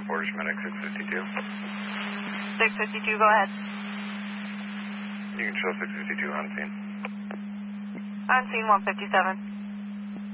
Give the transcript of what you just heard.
Portage Medic 652. 652, go ahead. You can show 652 on scene. On scene 157.